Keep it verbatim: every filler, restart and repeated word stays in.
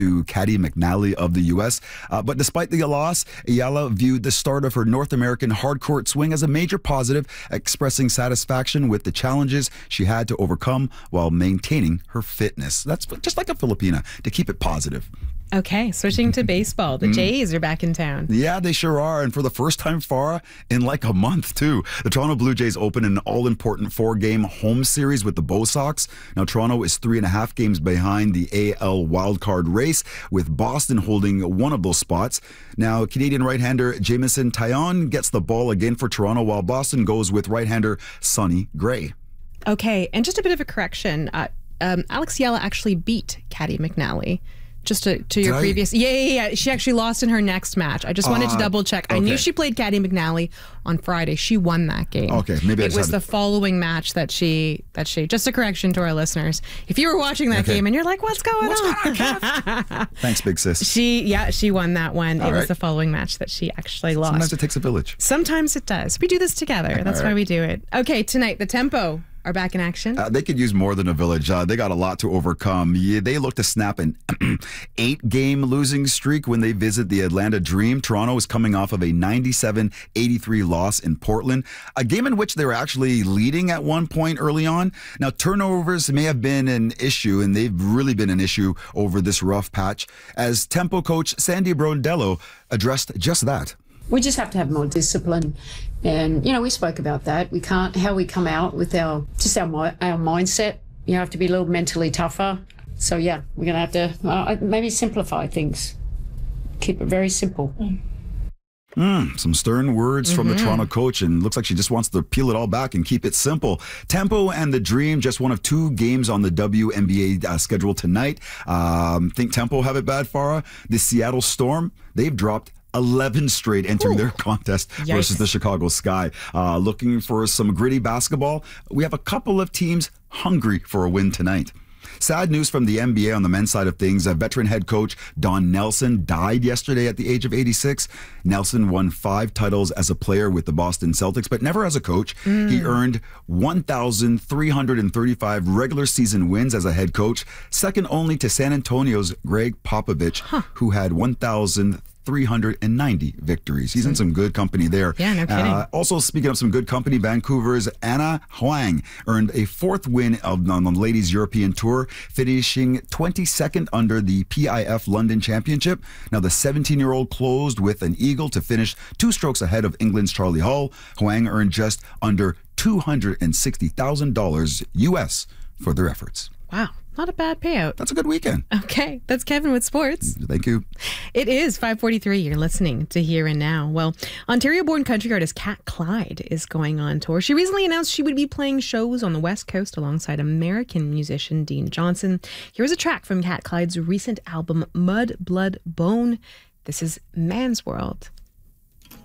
to Caddy McNally of the U S. Uh, but despite the loss, Ayala viewed the start of her North American hardcourt swing as a major positive, expressing satisfaction with the challenges she had to overcome while maintaining her fitness. That's just like a Filipina, to keep it positive. Okay, switching to baseball. The Jays are back in town. Yeah, they sure are. And for the first time, Farah, in like a month, too. The Toronto Blue Jays open an all-important four-game home series with the Bo Sox. Now, Toronto is three and a half games behind the A L wildcard race, with Boston holding one of those spots. Now, Canadian right-hander Jamison Taillon gets the ball again for Toronto, while Boston goes with right-hander Sonny Gray. Okay, and just a bit of a correction. Uh, um, Alex Ayala actually beat Caddy McNally. Just to, to your Did previous... I? Yeah, yeah, yeah. She actually lost in her next match. I just wanted Uh, to double check. I okay. knew she played Caddy McNally on Friday. She won that game. Okay, maybe I It just was had the to- following match that she... that she. Just a correction to our listeners. If you were watching that Okay. game and you're like, what's going What's on? going on, Kev? Thanks, big sis. She, yeah, she won that one. All it was right. the following match that she actually lost. Sometimes it takes a village. Sometimes it does. We do this together. That's All why right. we do it. Okay, tonight, the Tempo are back in action. Uh, they could use more than a village. Uh, they got a lot to overcome. Yeah, they look to snap an eight-game losing streak when they visit the Atlanta Dream. Toronto is coming off of a ninety-seven eighty-three loss in Portland, a game in which they were actually leading at one point early on. Now, turnovers may have been an issue, and they've really been an issue over this rough patch, as Tempo coach Sandy Brondello addressed just that. We just have to have more discipline, and you know we spoke about that. We can't how we come out with our just our mi- our mindset. You have to be a little mentally tougher. So yeah, we're gonna have to uh, maybe simplify things. Keep it very simple. Mm, some stern words mm-hmm. from the Toronto coach, and looks like she just wants to peel it all back and keep it simple. Tempo and the Dream, just one of two games on the W N B A uh, schedule tonight. Um, think Tempo have it bad, Farah? The Seattle Storm, they've dropped eleven straight entering Ooh. their contest Yikes. versus the Chicago Sky. Uh, looking for some gritty basketball. We have a couple of teams hungry for a win tonight. Sad news from the N B A on the men's side of things. A veteran head coach, Don Nelson, died yesterday at the age of eighty-six. Nelson won five titles as a player with the Boston Celtics, but never as a coach. Mm. He earned one thousand three hundred thirty-five regular season wins as a head coach, second only to San Antonio's Greg Popovich, huh. who had one thousand three hundred ninety victories. He's in some good company there. Yeah, no kidding. Uh, also, speaking of some good company, Vancouver's Anna Huang earned a fourth win of, on the Ladies European Tour, finishing twenty-second under the P I F London Championship. Now, the seventeen-year-old closed with an eagle to finish two strokes ahead of England's Charlie Hull. Huang earned just under two hundred sixty thousand dollars U S for their efforts. Wow. Not a bad payout. That's a good weekend. Okay, that's Kevin with sports. Thank you. It is five forty-three. You're listening to Here and Now. Well, Ontario-born country artist Kat Clyde is going on tour. She recently announced she would be playing shows on the West Coast alongside American musician Dean Johnson. Here's a track from Kat Clyde's recent album, Mud, Blood, Bone. This is Man's World.